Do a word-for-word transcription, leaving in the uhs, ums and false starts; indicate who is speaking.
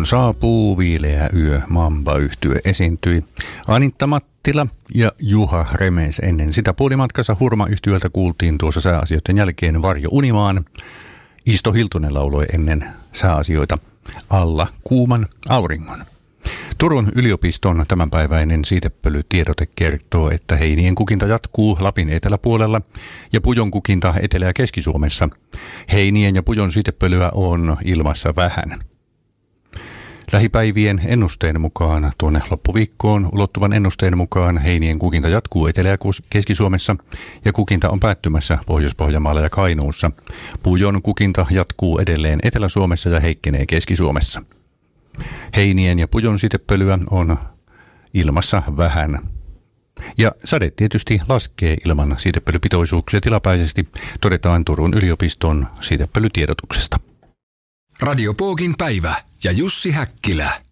Speaker 1: Kun saapuu viileä yö, Mamba-yhtye esiintyi. Anitta Mattila ja Juha Remes ennen sitä puolimatkassa Hurma-yhtyöltä kuultiin tuossa sääasioiden jälkeen Varjo Unimaan. Isto Hiltunen lauloi ennen sääasioita Alla kuuman auringon. Turun yliopiston tämänpäiväinen siitepölytiedote kertoo, että heinien kukinta jatkuu Lapin eteläpuolella ja pujon kukinta Etelä- ja Keski-Suomessa. Heinien ja pujon siitepölyä on ilmassa vähän. Lähipäivien ennusteen mukaan, tuonne loppuviikkoon ulottuvan ennusteen mukaan, heinien kukinta jatkuu Etelä- ja Keski-Suomessa ja kukinta on päättymässä Pohjois-Pohjanmaalla ja Kainuussa. Pujon kukinta jatkuu edelleen Etelä-Suomessa ja heikkenee Keski-Suomessa. Heinien ja pujon siitepölyä on ilmassa vähän. Ja sade tietysti laskee ilman siitepölypitoisuuksia tilapäisesti, todetaan Turun yliopiston siitepölytiedotuksesta.
Speaker 2: Radio Pookin päivä ja Jussi Häkkilä.